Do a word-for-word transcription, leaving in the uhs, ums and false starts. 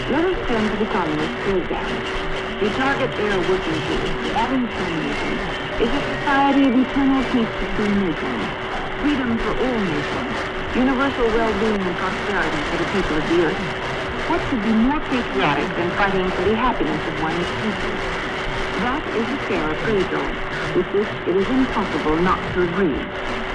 Let us turn to the communist program. The target they are working towards, adding communism, is a society of eternal peace between nations, freedom for all nations, universal well-being and prosperity for the people of the earth. What could be more patriotic than fighting for the happiness of one's people? That is a fair appraisal, with which it is impossible not to agree.